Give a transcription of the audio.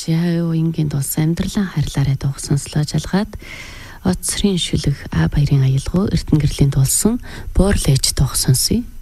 яа ингийн дулсан амьдралаа харьлаараа дуух сонслоо жалгаад Оцрын шүлэг А баярын аялгау Эрдэнэ гэрлийн дулсан Буурлээж дуух сонсъё.